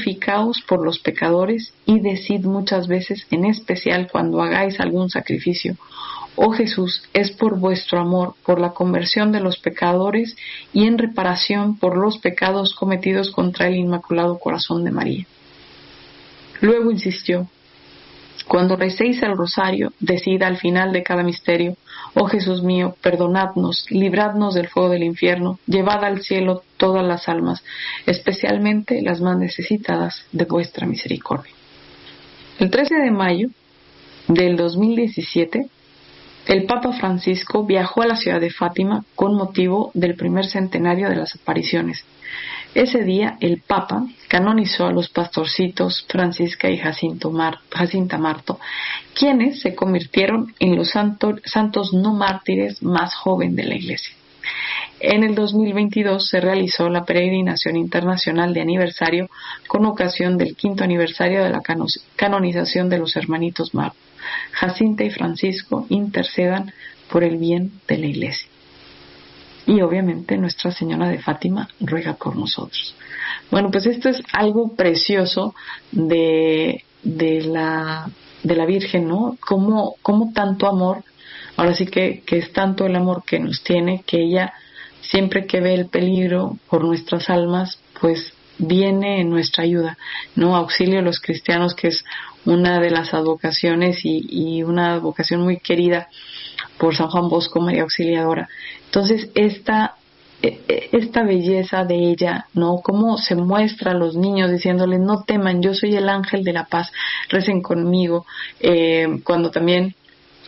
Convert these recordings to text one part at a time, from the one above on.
purificaos por los pecadores y decid muchas veces, en especial cuando hagáis algún sacrificio: oh Jesús, es por vuestro amor, por la conversión de los pecadores y en reparación por los pecados cometidos contra el Inmaculado Corazón de María. Luego insistió: cuando recéis el rosario, decid al final de cada misterio: oh Jesús mío, perdonadnos, libradnos del fuego del infierno, llevad al cielo todas las almas, especialmente las más necesitadas de vuestra misericordia. El 13 de mayo del 2017, el Papa Francisco viajó a la ciudad de Fátima con motivo del primer centenario de las apariciones. Ese día el Papa canonizó a los pastorcitos Francisca y Jacinta Marto, quienes se convirtieron en los santos no mártires más jóvenes de la Iglesia. En el 2022 se realizó la peregrinación internacional de aniversario con ocasión del 5º aniversario de la canonización de los hermanitos Marto. Jacinta y Francisco intercedan por el bien de la Iglesia. Y obviamente Nuestra Señora de Fátima ruega por nosotros. Bueno, pues esto es algo precioso de la Virgen, ¿no? Como tanto amor, ahora sí que es tanto el amor que nos tiene, que ella siempre que ve el peligro por nuestras almas, pues viene en nuestra ayuda, ¿no? Auxilio a los cristianos, que es una de las advocaciones y una advocación muy querida por San Juan Bosco, María Auxiliadora. Entonces, esta belleza de ella, ¿no? Cómo se muestra a los niños diciéndoles: no teman, yo soy el ángel de la paz, recen conmigo. Cuando también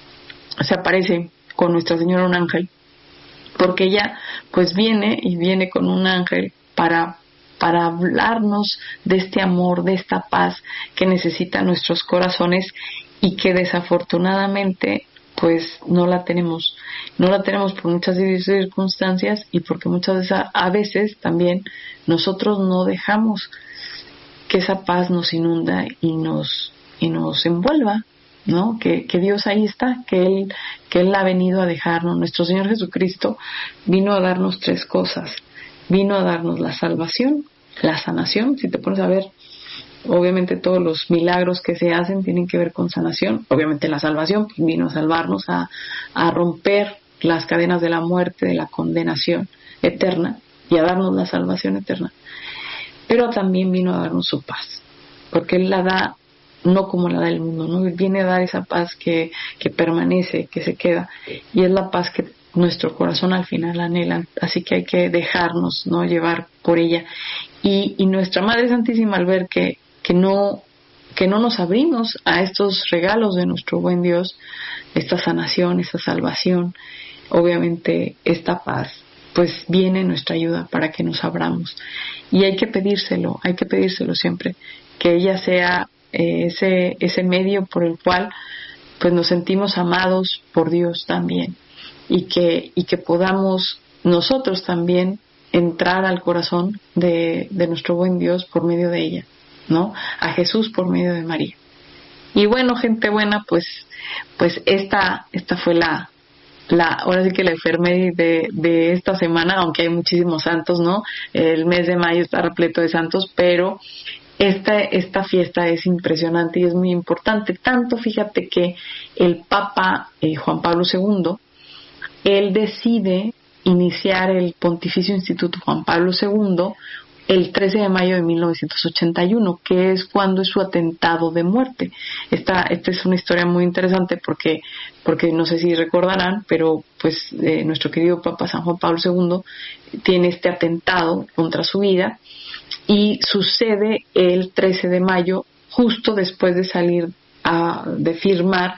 se aparece con Nuestra Señora un ángel, porque ella pues viene con un ángel para hablarnos de este amor, de esta paz que necesitan nuestros corazones y que desafortunadamente pues no la tenemos por muchas circunstancias, y porque muchas veces, a veces también nosotros no dejamos que esa paz nos inunda y nos envuelva, ¿no? Que Dios ahí está, que Él ha venido a dejarnos. Nuestro Señor Jesucristo vino a darnos 3 cosas. Vino a darnos la salvación, la sanación. Si te pones a ver, obviamente todos los milagros que se hacen tienen que ver con sanación. Obviamente la salvación vino a salvarnos, a romper las cadenas de la muerte, de la condenación eterna, y a darnos la salvación eterna. Pero también vino a darnos su paz, porque Él la da no como la da el mundo, ¿no? Él viene a dar esa paz que permanece, que se queda, y es la paz que nuestro corazón al final anhela. Así que hay que dejarnos, ¿no?, llevar por ella. Y nuestra Madre Santísima, al ver que no nos abrimos a estos regalos de nuestro buen Dios, esta sanación, esta salvación, obviamente esta paz, pues viene en nuestra ayuda para que nos abramos. Y hay que pedírselo siempre, que ella sea ese medio por el cual pues nos sentimos amados por Dios también, y que podamos nosotros también entrar al corazón de nuestro buen Dios por medio de ella, ¿no? A Jesús por medio de María. Y bueno, gente buena, pues esta fue ahora sí que la efeméride de esta semana, aunque hay muchísimos santos, ¿no? El mes de mayo está repleto de santos, pero esta fiesta es impresionante y es muy importante. Tanto, fíjate, que el Papa Juan Pablo II, él decide iniciar el Pontificio Instituto Juan Pablo II el 13 de mayo de 1981, que es cuando es su atentado de muerte. Esta es una historia muy interesante porque no sé si recordarán, pero pues nuestro querido Papa San Juan Pablo II tiene este atentado contra su vida, y sucede el 13 de mayo, justo después de salir de firmar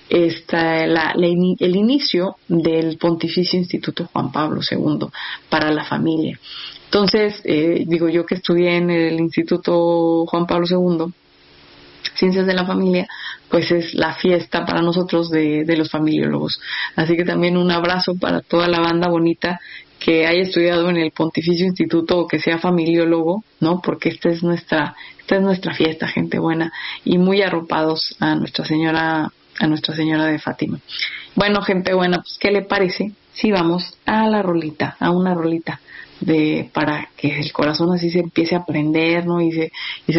el inicio del Pontificio Instituto Juan Pablo II para la familia. Entonces, digo yo que estudié en el Instituto Juan Pablo II, Ciencias de la Familia, pues es la fiesta para nosotros de los familiólogos. Así que también un abrazo para toda la banda bonita que haya estudiado en el Pontificio Instituto o que sea familiólogo, ¿no? Porque esta es nuestra fiesta, gente buena, y muy arropados a Nuestra Señora de Fátima. Bueno, gente buena, pues ¿qué le parece si vamos a una rolita para que el corazón así se empiece a prender, ¿no? Y se